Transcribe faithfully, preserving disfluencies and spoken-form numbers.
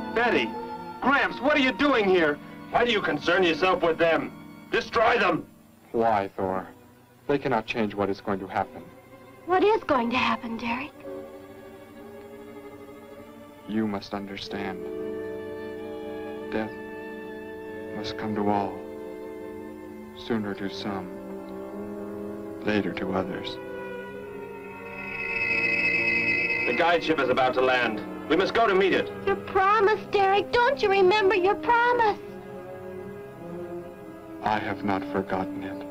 Betty! Gramps, what are you doing here? Why do you concern yourself with them? Destroy them! Why, Thor? They cannot change what is going to happen. What is going to happen, Derek? You must understand. Death must come to all. Sooner to some, later to others. The guide ship is about to land. We must go to meet it. Your promise, Derek. Don't you remember your promise? I have not forgotten it.